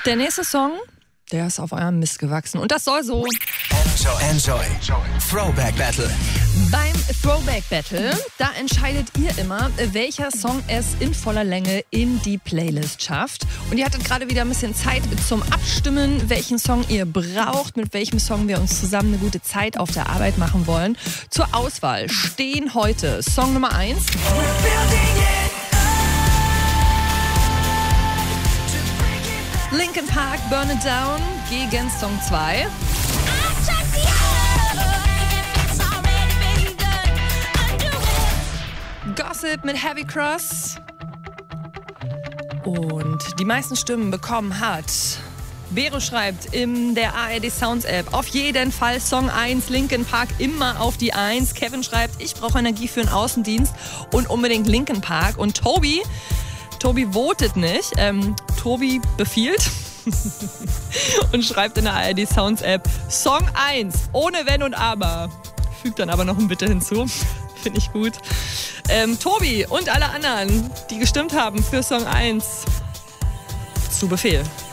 Der nächste Song, der ist auf eurem Mist gewachsen. Und das soll so. Enjoy. Throwback Battle. Beim Throwback Battle, da entscheidet ihr immer, welcher Song es in voller Länge in die Playlist schafft. Und ihr hattet gerade wieder ein bisschen Zeit zum Abstimmen, welchen Song ihr braucht, mit welchem Song wir uns zusammen eine gute Zeit auf der Arbeit machen wollen. Zur Auswahl stehen heute Song Nummer 1. Linkin Park, Burn It Down gegen Song 2. Gossip mit Heavy Cross. Und die meisten Stimmen bekommen hat. Bero schreibt in der ARD Sounds App auf jeden Fall Song 1, Linkin Park immer auf die 1. Kevin schreibt, ich brauche Energie für den Außendienst und unbedingt Linkin Park. Und Tobi votet nicht, Tobi befiehlt und schreibt in der ARD Sounds App Song 1, ohne Wenn und Aber. Fügt dann aber noch ein Bitte hinzu. Finde ich gut. Tobi und alle anderen, die gestimmt haben für Song 1, zu Befehl.